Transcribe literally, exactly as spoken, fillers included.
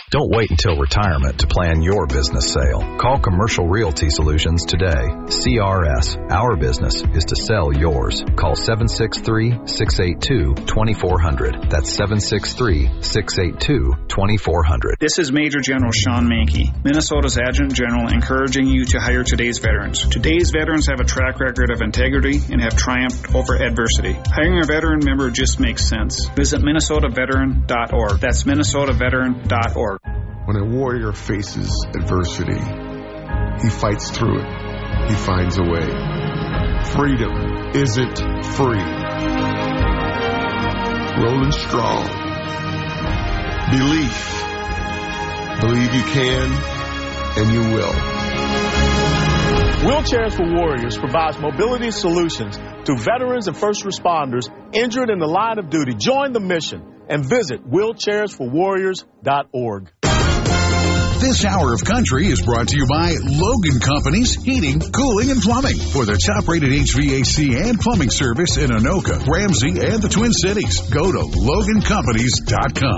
Don't wait until retirement to plan your business sale. Call Commercial Realty Solutions today. C R S, our business is to sell yours. Call seven six three, six eight two, two four zero zero. That's seven six three, six eight two, two four zero zero. This is Major General Sean Mankey, Minnesota's Adjutant General, encouraging you to hire today's veterans. Today's veterans have a track record of integrity and have triumphed over adversity. Hiring a veteran member just makes sense. Visit Minnesota Veteran dot org. That's Minnesota Veteran dot org. When a warrior faces adversity, he fights through it. He finds a way. Freedom isn't free. Rolling strong. Belief. Believe you can, and you will. Wheelchairs for Warriors provides mobility solutions to veterans and first responders injured in the line of duty. Join the mission and visit wheelchairs for warriors dot org. This hour of country is brought to you by Logan Companies Heating, Cooling, and Plumbing. For the top-rated H V A C and plumbing service in Anoka, Ramsey, and the Twin Cities, go to logan companies dot com.